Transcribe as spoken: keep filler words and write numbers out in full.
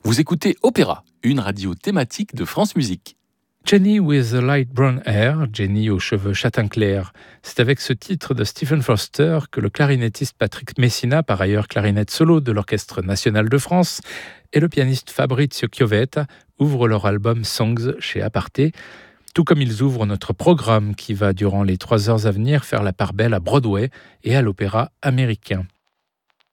Vous écoutez Opéra, une radio thématique de France Musique. Jenny with the light brown hair, Jenny aux cheveux châtain clair. C'est avec ce titre de Stephen Foster que le clarinettiste Patrick Messina, par ailleurs clarinette solo de l'Orchestre national de France, et le pianiste Fabrizio Chiovetta ouvrent leur album Songs chez Aparté, tout comme ils ouvrent notre programme qui va, durant les trois heures à venir, faire la part belle à Broadway et à l'opéra américain.